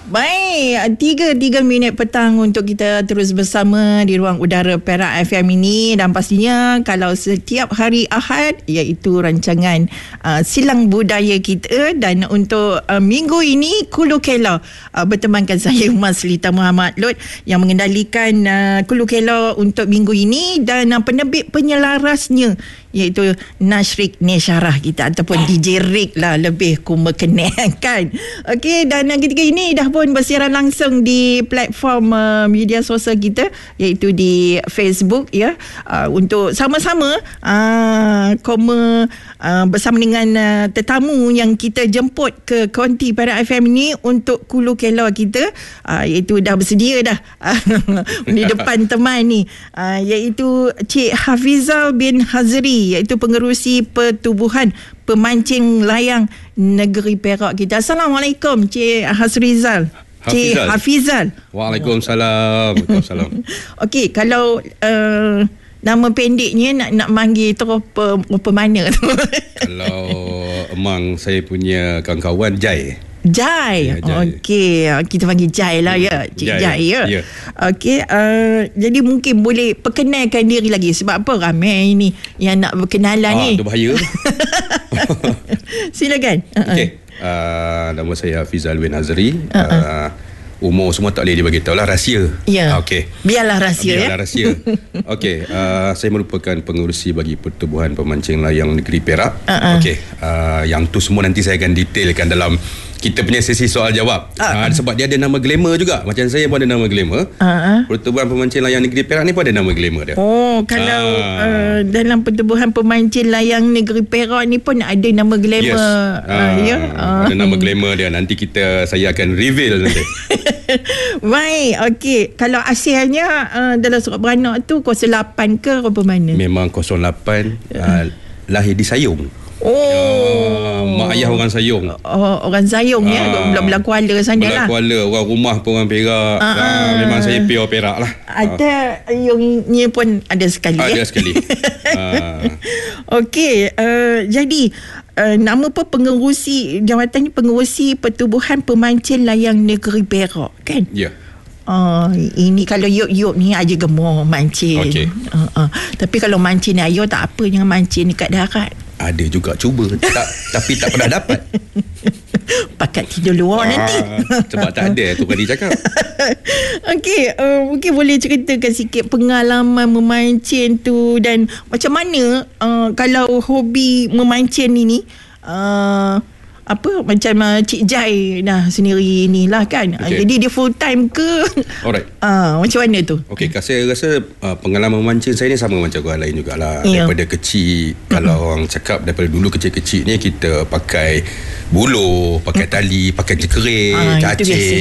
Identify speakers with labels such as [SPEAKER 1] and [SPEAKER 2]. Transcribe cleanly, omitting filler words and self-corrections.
[SPEAKER 1] Baik, 3 minit petang untuk kita terus bersama di ruang udara Perak FM ini. Dan pastinya kalau setiap hari Ahad, iaitu rancangan Silang Budaya kita. Dan untuk minggu ini, Kulu Kela bertemankan saya Mas Lita Muhammad Lut yang mengendalikan Kulu Kela untuk minggu ini. Dan penerbit penyelarasnya iaitu Nashrik Nesyarah kita, ataupun DJ Rick lah lebih ku mekenalkan. Okey, dan ketika ini dah pun bersiaran langsung di platform media sosial kita, iaitu di Facebook ya, untuk sama-sama bersama dengan tetamu yang kita jemput ke konti Perak FM ini untuk Kulu Kela kita, iaitu dah bersedia dah di depan teman ni, iaitu Cik Hafizal bin Hazri, iaitu pengerusi pertubuhan pemancing layang negeri Perak kita. Assalamualaikum Cik Hafizal. Cik Hafizal.
[SPEAKER 2] Waalaikumsalam. Waalaikumsalam.
[SPEAKER 1] Okey, kalau nama pendeknya nak manggil tu apa mana tu?
[SPEAKER 2] Kalau emang saya punya kawan-kawan Jai.
[SPEAKER 1] Jai.
[SPEAKER 2] Ya, Jai.
[SPEAKER 1] Okey, kita panggil Jai lah ya. Cik Jai ya.
[SPEAKER 2] Ya.
[SPEAKER 1] Okey, jadi mungkin boleh perkenalkan diri lagi, sebab apa ramai ini yang nak berkenalan ni.
[SPEAKER 2] Itu bahaya.
[SPEAKER 1] Silakan.
[SPEAKER 2] Okey. Nama saya Hafizal bin Hazri. Umur semua tak boleh dibagi tahu lah, rahsia.
[SPEAKER 1] Ya.
[SPEAKER 2] Okey.
[SPEAKER 1] Biarlah rahsia.
[SPEAKER 2] Biarlah rahsia. Okey, saya merupakan pengerusi bagi pertubuhan pemancing layang negeri Perak. Okey, yang tu semua nanti saya akan detailkan dalam kita punya sesi soal jawab. Sebab dia ada nama glamour juga. Macam saya pun ada nama glamour. Pertubuhan pemancing layang negeri Perak ni pun ada nama glamour dia.
[SPEAKER 1] Oh, kalau dalam pertubuhan pemancing layang negeri Perak ni pun ada nama glamour.
[SPEAKER 2] Yes. Ada nama glamour dia. Nanti saya akan reveal nanti.
[SPEAKER 1] Baik, okey. Kalau asalnya dalam surat beranak tu 08 ke apa mana?
[SPEAKER 2] Memang 08. Lahir di Sayung. Mak ayah orang Sayung.
[SPEAKER 1] Orang Sayung ya, belah-belah Kuala sana lah.
[SPEAKER 2] Belah Kuala, orang rumah pun orang Perak. Memang saya pure Perak lah.
[SPEAKER 1] Ada Ayungnya pun ada sekali.
[SPEAKER 2] Ada sekali.
[SPEAKER 1] Okey, jadi nama apa pengerusi jawatannya, pengerusi pertubuhan pemancing layang negeri Perak kan?
[SPEAKER 2] Ya.
[SPEAKER 1] Ini kalau yuk ni aja gemar mancing.
[SPEAKER 2] Okey.
[SPEAKER 1] Tapi kalau mancing ayo tak apa, jangan mancing dekat darat.
[SPEAKER 2] Ada juga cuba tapi tak pernah dapat.
[SPEAKER 1] Pakat tidur luar nanti.
[SPEAKER 2] Sebab tak ada tu tadi cakap.
[SPEAKER 1] Okey, mungkin boleh ceritakan sikit pengalaman memancing tu, dan macam mana kalau hobi memancing ini macam Cik Jai sendiri ni lah kan. Jadi dia full time ke?
[SPEAKER 2] Alright.
[SPEAKER 1] Macam mana tu?
[SPEAKER 2] Okey, saya rasa pengalaman memancing saya ni sama macam orang lain jugalah. Daripada kecil, kalau orang cakap daripada dulu kecil-kecil ni kita pakai buluh, pakai tali, pakai jekerik, cacing.